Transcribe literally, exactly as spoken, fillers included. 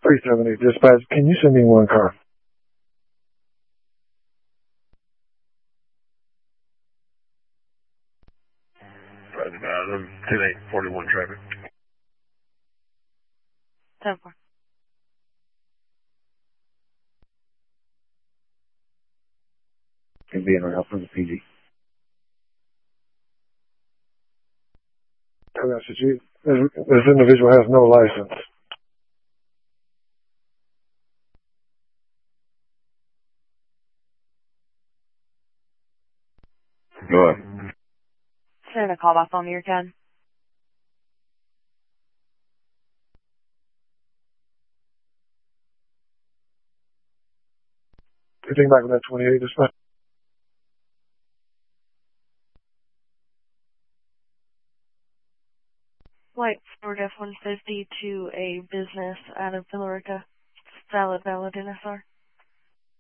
three seventy, dispatch. Can you send me one car? Right about um, ten eight forty-one traffic. ten four. Can be in our from the P G. I got you. This, this individual has no license. Go ahead. Send a call back on your ten. Anything back with that twenty-eight, dispatch? Flight Ford F one fifty to a business out of Villa Rica. Valid, valid N S R.